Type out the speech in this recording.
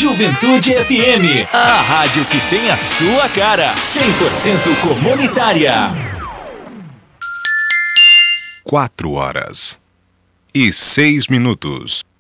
Juventude FM, a rádio que tem a sua cara, 100% comunitária. 4 horas e 6 minutos.